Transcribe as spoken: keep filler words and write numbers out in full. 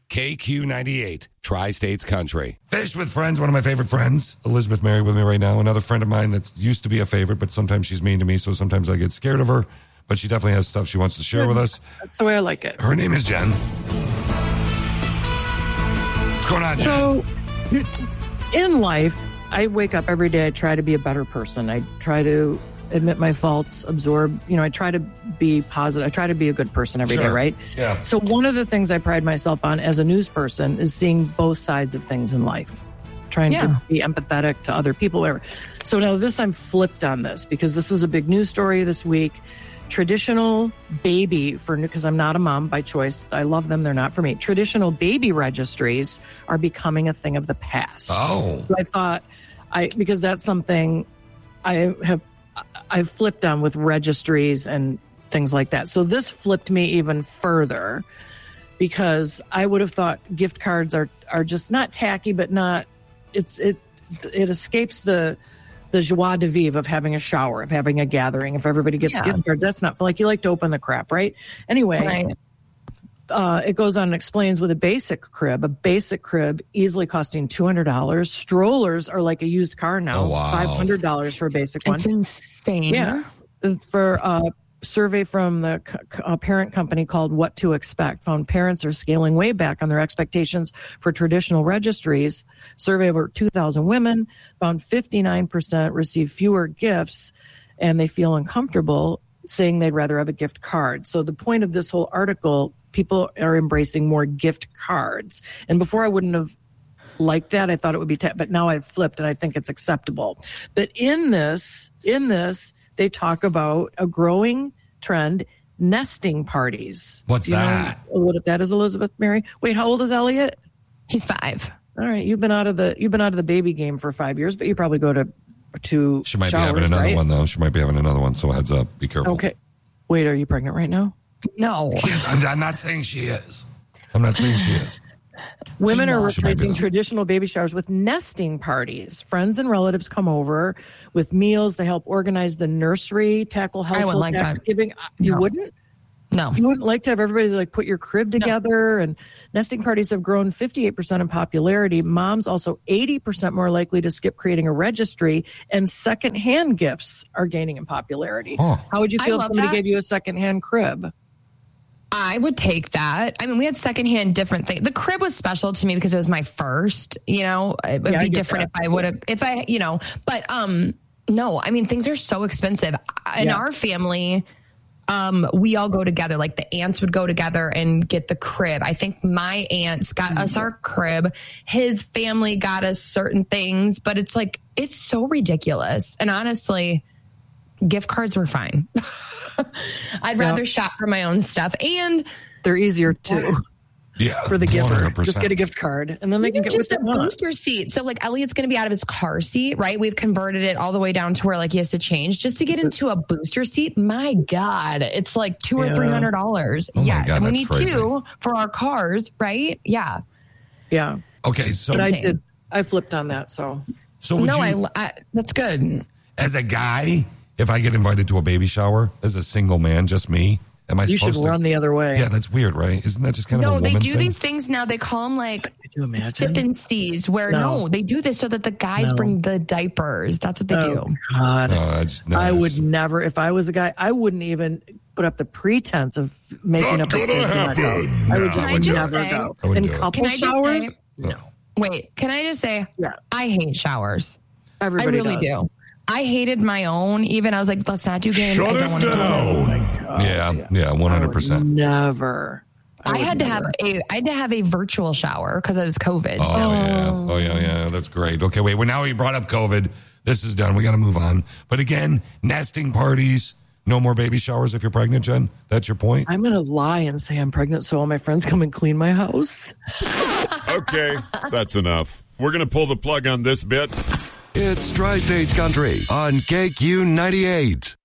K Q ninety-eight, Tri-States Country. Fish with Friends, one of my favorite friends. Elizabeth Mary with me right now. Another friend of mine that used to be a favorite, but sometimes she's mean to me, so sometimes I get scared of her. But she definitely has stuff she wants to share with us. That's the way I like it. Her name is Jen. What's going on, Jen? So, in life, I wake up every day. I try to be a better person. I try to admit my faults, absorb, you know, I try to be positive. I try to be a good person every sure. day, right? Yeah. So one of the things I pride myself on as a news person is seeing both sides of things in life, trying yeah. to be empathetic to other people, whatever. So now this, I'm flipped on this because this is a big news story this week. Traditional baby for, because I'm not a mom by choice. I love them. They're not for me. Traditional baby registries are becoming a thing of the past. Oh. So I thought I, because that's something I have, I've flipped on with registries and things like that. So this flipped me even further because I would have thought gift cards are, are just not tacky, but not, it's, it, it escapes the, the joie de vivre of having a shower, of having a gathering. If everybody gets yeah. gift cards, that's not fun. Like you like to open the crap, right? Anyway, right. Uh, it goes on and explains with a basic crib, a basic crib easily costing two hundred dollars. Strollers are like a used car now, oh, wow. five hundred dollars for a basic one. It's insane. Yeah. For a survey from the a parent company called What to Expect, found parents are scaling way back on their expectations for traditional registries. Survey of over two thousand women found fifty-nine percent receive fewer gifts and they feel uncomfortable saying they'd rather have a gift card. So the point of this whole article, people are embracing more gift cards. And before I wouldn't have liked that. I thought it would be, ta- but now I've flipped and I think it's acceptable. But in this, in this, they talk about a growing trend, nesting parties. What's you that? Know what that is, Elizabeth Mary? Wait, how old is Elliot? He's five. All right, you've been out of the you've been out of the baby game for five years, but you probably go to to. She might showers, be having another right? one though. She might be having another one. So heads up, be careful. Okay. Wait, are you pregnant right now? No. I'm, I'm not saying she is. I'm not saying she is. Women are She might be replacing that. traditional baby showers with nesting parties. Friends and relatives come over with meals. They help organize the nursery, tackle wouldn't household like that. Thanksgiving. You No. wouldn't? No. You wouldn't like to have everybody like put your crib together? And nesting parties have grown fifty-eight percent in popularity. Moms also eighty percent more likely to skip creating a registry, and secondhand gifts are gaining in popularity. Huh. How would you I feel if love somebody that. gave you a secondhand crib? I would take that. I mean, we had secondhand different things. The crib was special to me because it was my first, you know, it would Yeah, I be get different that. if I would have, if I, you know, but, um, no, I mean, things are so expensive in Yeah. our family. Um, we all go together. Like the aunts would go together and get the crib. I think my aunts got us our crib. His family got us certain things, but it's like, it's so ridiculous. And honestly, gift cards were fine. I'd Yeah. rather shop for my own stuff. And They're easier too Yeah, for the giver. one hundred percent. Just get a gift card, and then they can even get what just they a want. booster seat. So like Elliot's going to be out of his car seat, right? We've converted it all the way down to where like he has to change just to get into a booster seat. My God, it's like two or Yeah. three hundred dollars. Oh my yes, God, and we that's need crazy. two for our cars, right? Yeah. Yeah, Okay, so but I Insane. did. I flipped on that. So so would No, you, I, I. That's good. as a guy, if I get invited to a baby shower as a single man, just me, am I you supposed should to? run the other way. Yeah, that's weird, right? Isn't that just kind of No, a they woman do thing? these things now. They call them like Could you imagine? sip and sees. Where No. no. they do this so that the guys No. bring the diapers. That's what they Oh, do. God. No, I, just, no, I it's- would never, if I was a guy, I wouldn't even put up the pretense of making Not up a gonna kid to happen. go. I would No. just Can I would just never say- go. I wouldn't In do it. couple Can I just showers, say- no. Wait, can I just say? Yeah. I hate showers. everybody I really does. do. I hated my own. Even I was like, let's not do games. Shut I don't it want to do it. down. yeah, yeah, one hundred percent. Never. I, would had to have never. a I had to have a virtual shower because it was COVID. Oh, so yeah. Oh, yeah, yeah. That's great. Okay, wait. Well, now we brought up COVID. This is done. We got to move on. But again, nesting parties, no more baby showers if you're pregnant, Jen. That's your point? I'm going to lie and say I'm pregnant so all my friends come and clean my house. Okay, that's enough. We're going to pull the plug on this bit. It's Tri-States Country on K Q ninety-eight.